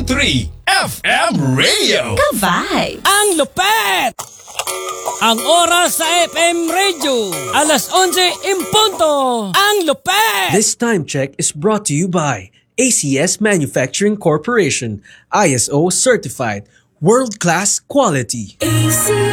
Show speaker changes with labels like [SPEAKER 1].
[SPEAKER 1] FM Radio.
[SPEAKER 2] Ka-vibe!
[SPEAKER 3] Ang lupet! Ang oras sa FM Radio, alas 11 in punto. Ang lupet!
[SPEAKER 4] This time check is brought to you by ACS Manufacturing Corporation, ISO certified, world-class quality.